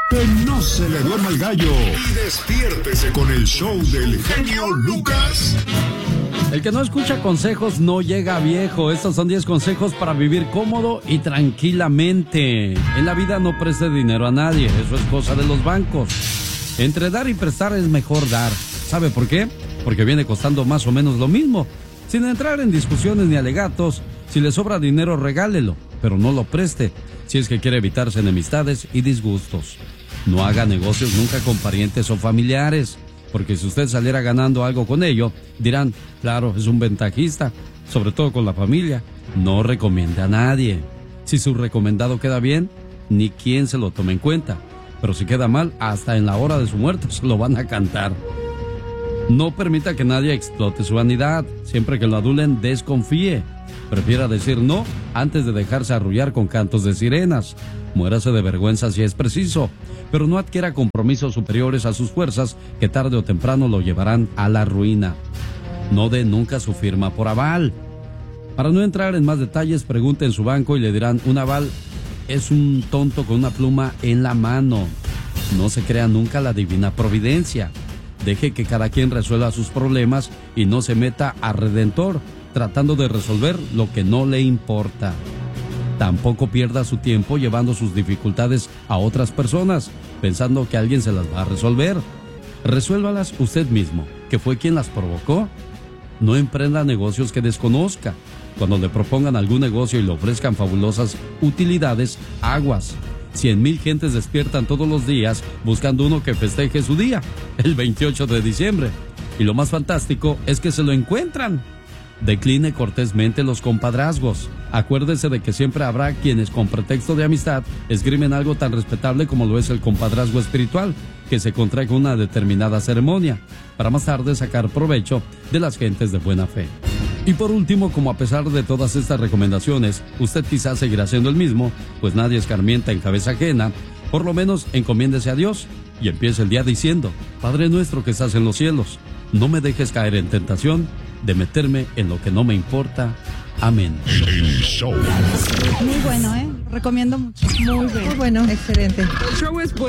Que no se le duerma el gallo y despiértese con el show del genio Lucas. El que no escucha consejos no llega viejo. Estos son 10 consejos para vivir cómodo y tranquilamente. En la vida no preste dinero a nadie, eso es cosa de los bancos. Entre dar y prestar es mejor dar. ¿Sabe por qué? Porque viene costando más o menos lo mismo. Sin entrar en discusiones ni alegatos, si le sobra dinero regálelo, pero no lo preste, si es que quiere evitarse enemistades y disgustos. No haga negocios nunca con parientes o familiares, porque si usted saliera ganando algo con ello, dirán, claro, es un ventajista, sobre todo con la familia. No recomiende a nadie. Si su recomendado queda bien, ni quien se lo tome en cuenta. Pero si queda mal, hasta en la hora de su muerte se lo van a cantar. No permita que nadie explote su vanidad. Siempre que lo adulen, desconfíe. Prefiera decir no antes de dejarse arrullar con cantos de sirenas. Muérase de vergüenza si es preciso, pero no adquiera compromisos superiores a sus fuerzas que tarde o temprano lo llevarán a la ruina. No dé nunca su firma por aval. Para no entrar en más detalles, pregunte en su banco y le dirán, un aval es un tonto con una pluma en la mano. No se crea nunca la divina providencia. Deje que cada quien resuelva sus problemas y no se meta a redentor tratando de resolver lo que no le importa. Tampoco pierda su tiempo llevando sus dificultades a otras personas, pensando que alguien se las va a resolver. Resuélvalas usted mismo, que fue quien las provocó. No emprenda negocios que desconozca. Cuando le propongan algún negocio y le ofrezcan fabulosas utilidades, aguas. 100,000 gentes despiertan todos los días buscando uno que festeje su día, el 28 de diciembre. Y lo más fantástico es que se lo encuentran. Decline cortésmente los compadrazgos. Acuérdese de que siempre habrá quienes con pretexto de amistad esgrimen algo tan respetable como lo es el compadrazgo espiritual, que se contrae con una determinada ceremonia, para más tarde sacar provecho de las gentes de buena fe. Y por último, como a pesar de todas estas recomendaciones, usted quizás seguirá siendo el mismo, pues nadie escarmienta en cabeza ajena, por lo menos encomiéndese a Dios y empiece el día diciendo, Padre nuestro que estás en los cielos, no me dejes caer en tentación de meterme en lo que no me importa. Amén. Muy bueno, recomiendo mucho. Muy bueno, excelente. El show es bueno.